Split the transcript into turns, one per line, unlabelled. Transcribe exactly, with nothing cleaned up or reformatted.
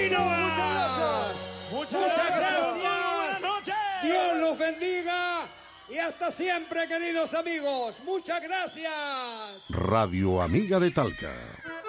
Ahí no va.
Muchas gracias.
Muchas,
Muchas
gracias.
gracias.
Buenas noches.
Dios los bendiga y hasta siempre, queridos amigos. Muchas gracias.
Radio Amiga de Talca.